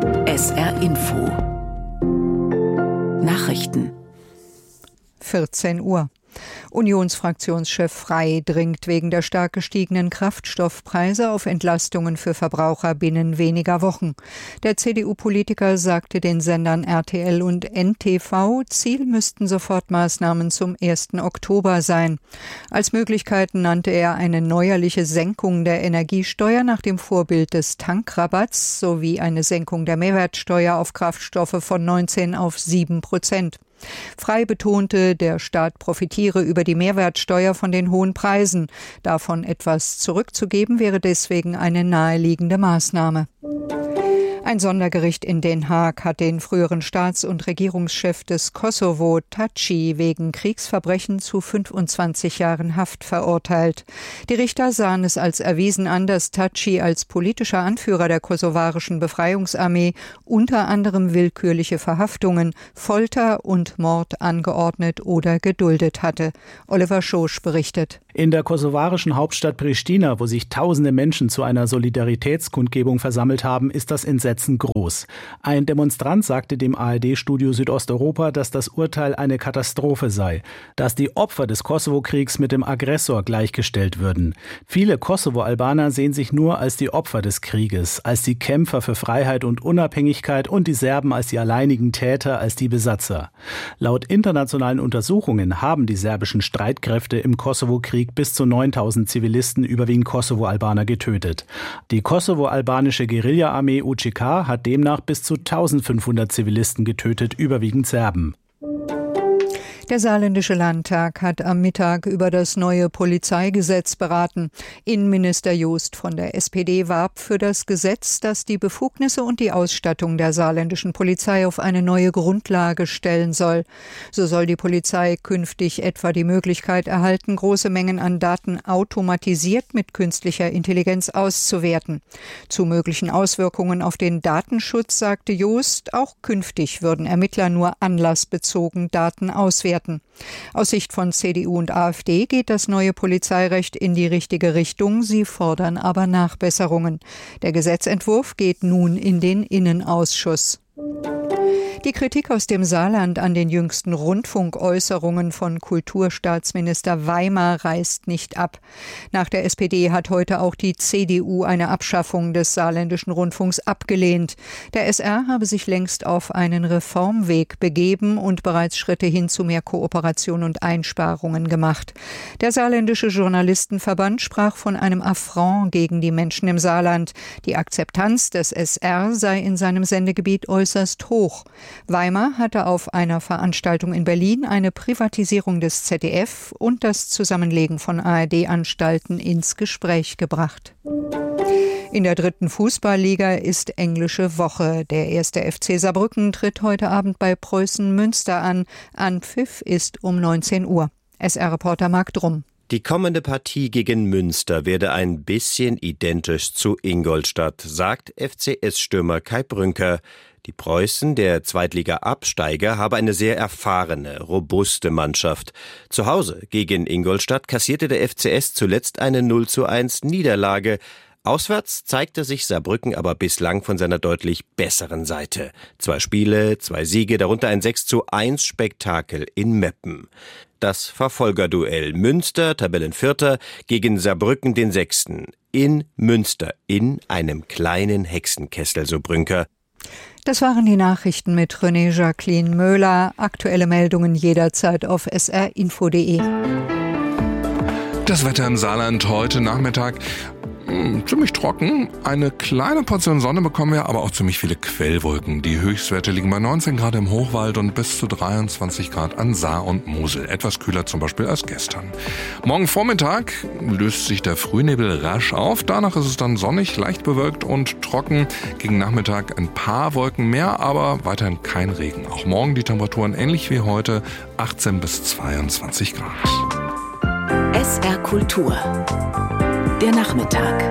SR Info Nachrichten 14 Uhr. Unionsfraktionschef Frey dringt wegen der stark gestiegenen Kraftstoffpreise auf Entlastungen für Verbraucher binnen weniger Wochen. Der CDU-Politiker sagte den Sendern RTL und NTV, Ziel müssten Sofortmaßnahmen zum 1. Oktober sein. Als Möglichkeiten nannte er eine neuerliche Senkung der Energiesteuer nach dem Vorbild des Tankrabatts sowie eine Senkung der Mehrwertsteuer auf Kraftstoffe von 19 auf 7%. Frey betonte, der Staat profitiere über die Mehrwertsteuer von den hohen Preisen. Davon etwas zurückzugeben wäre deswegen eine naheliegende Maßnahme. Ein Sondergericht in Den Haag hat den früheren Staats- und Regierungschef des Kosovo, Thaçi, wegen Kriegsverbrechen zu 25 Jahren Haft verurteilt. Die Richter sahen es als erwiesen an, dass Thaçi als politischer Anführer der kosovarischen Befreiungsarmee unter anderem willkürliche Verhaftungen, Folter und Mord angeordnet oder geduldet hatte. Oliver Schosch berichtet. In der kosovarischen Hauptstadt Pristina, wo sich tausende Menschen zu einer Solidaritätskundgebung versammelt haben, ist das Entsetzen groß. Ein Demonstrant sagte dem ARD-Studio Südosteuropa, dass das Urteil eine Katastrophe sei, dass die Opfer des Kosovo-Kriegs mit dem Aggressor gleichgestellt würden. Viele Kosovo-Albaner sehen sich nur als die Opfer des Krieges, als die Kämpfer für Freiheit und Unabhängigkeit und die Serben als die alleinigen Täter, als die Besatzer. Laut internationalen Untersuchungen haben die serbischen Streitkräfte im Kosovo-Krieg bis zu 9.000 Zivilisten, überwiegend Kosovo-Albaner, getötet. Die kosovo-albanische Guerilla-Armee UÇK hat demnach bis zu 1.500 Zivilisten getötet, überwiegend Serben. Der Saarländische Landtag hat am Mittag über das neue Polizeigesetz beraten. Innenminister Jost von der SPD warb für das Gesetz, das die Befugnisse und die Ausstattung der saarländischen Polizei auf eine neue Grundlage stellen soll. So soll die Polizei künftig etwa die Möglichkeit erhalten, große Mengen an Daten automatisiert mit künstlicher Intelligenz auszuwerten. Zu möglichen Auswirkungen auf den Datenschutz sagte Jost, auch künftig würden Ermittler nur anlassbezogen Daten auswerten. Aus Sicht von CDU und AfD geht das neue Polizeirecht in die richtige Richtung. Sie fordern aber Nachbesserungen. Der Gesetzentwurf geht nun in den Innenausschuss. Die Kritik aus dem Saarland an den jüngsten Rundfunkäußerungen von Kulturstaatsminister Weimar reißt nicht ab. Nach der SPD hat heute auch die CDU eine Abschaffung des saarländischen Rundfunks abgelehnt. Der SR habe sich längst auf einen Reformweg begeben und bereits Schritte hin zu mehr Kooperation und Einsparungen gemacht. Der saarländische Journalistenverband sprach von einem Affront gegen die Menschen im Saarland. Die Akzeptanz des SR sei in seinem Sendegebiet äußerst hoch. Weimar hatte auf einer Veranstaltung in Berlin eine Privatisierung des ZDF und das Zusammenlegen von ARD-Anstalten ins Gespräch gebracht. In der 3. Fußballliga ist englische Woche. Der 1. FC Saarbrücken tritt heute Abend bei Preußen Münster an. Anpfiff ist um 19 Uhr. SR-Reporter Marc Drum. Die kommende Partie gegen Münster werde ein bisschen identisch zu Ingolstadt, sagt FCS-Stürmer Kai Brünker. Die Preußen, der Zweitliga-Absteiger, habe eine sehr erfahrene, robuste Mannschaft. Zu Hause gegen Ingolstadt kassierte der FCS zuletzt eine 0:1 Niederlage. Auswärts zeigte sich Saarbrücken aber bislang von seiner deutlich besseren Seite. 2 Spiele, 2 Siege, darunter ein 6:1 Spektakel in Meppen. Das Verfolgerduell Münster, Tabellenvierter, gegen Saarbrücken, den 6. In Münster, in einem kleinen Hexenkessel, so Brünker. Das waren die Nachrichten mit René Jacqueline Möhler. Aktuelle Meldungen jederzeit auf srinfo.de. Das Wetter im Saarland heute Nachmittag ziemlich trocken. Eine kleine Portion Sonne bekommen wir, aber auch ziemlich viele Quellwolken. Die Höchstwerte liegen bei 19 Grad im Hochwald und bis zu 23 Grad an Saar und Mosel. Etwas kühler zum Beispiel als gestern. Morgen Vormittag löst sich der Frühnebel rasch auf. Danach ist es dann sonnig, leicht bewölkt und trocken. Gegen Nachmittag ein paar Wolken mehr, aber weiterhin kein Regen. Auch morgen die Temperaturen ähnlich wie heute, 18 bis 22 Grad. SR Kultur. Der Nachmittag.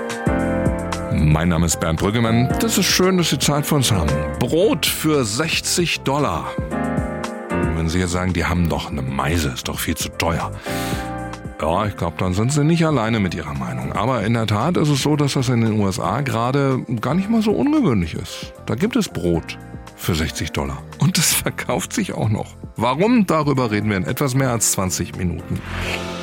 Mein Name ist Bernd Brüggemann. Das ist schön, dass Sie Zeit für uns haben. Brot für $60. Wenn Sie jetzt sagen, die haben doch eine Meise, ist doch viel zu teuer. Ja, ich glaube, dann sind Sie nicht alleine mit Ihrer Meinung. Aber in der Tat ist es so, dass das in den USA gerade gar nicht mal so ungewöhnlich ist. Da gibt es Brot für $60. Und das verkauft sich auch noch. Warum? Darüber reden wir in etwas mehr als 20 Minuten.